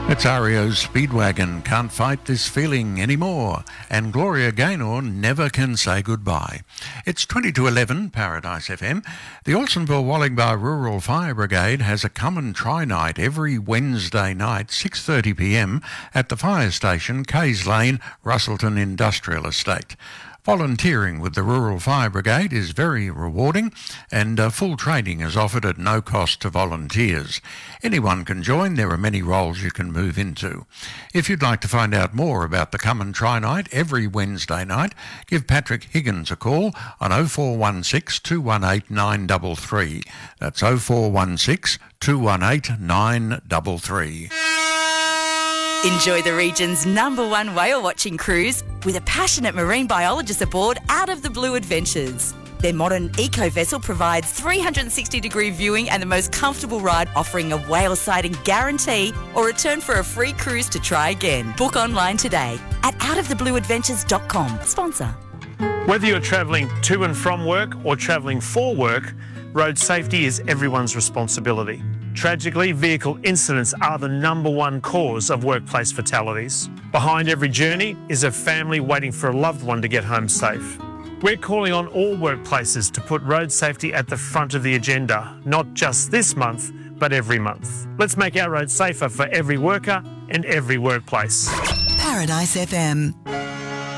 It's REO's Speedwagon, Can't Fight This Feeling Anymore, and Gloria Gaynor Never Can Say Goodbye. It's 20 to 11, Paradise FM. The Alstonville-Wallingbar Rural Fire Brigade has a come and try night every Wednesday night, 6:30pm, at the fire station, Kays Lane, Russellton Industrial Estate. Volunteering with the Rural Fire Brigade is very rewarding, and full training is offered at no cost to volunteers. Anyone can join. There are many roles you can move into. If you'd like to find out more about the Come and Try Night every Wednesday night, give Patrick Higgins a call on 0416 218 933. That's 0416 218 933. Enjoy the region's #1 whale watching cruise with a passionate marine biologist aboard Out of the Blue Adventures. Their modern eco-vessel provides 360-degree viewing and the most comfortable ride, offering a whale sighting guarantee or return for a free cruise to try again. Book online today at outoftheblueadventures.com. Sponsor. Whether you're travelling to and from work or travelling for work, road safety is everyone's responsibility. Tragically, vehicle incidents are the #1 cause of workplace fatalities. Behind every journey is a family waiting for a loved one to get home safe. We're calling on all workplaces to put road safety at the front of the agenda, not just this month, but every month. Let's make our roads safer for every worker and every workplace. Paradise FM.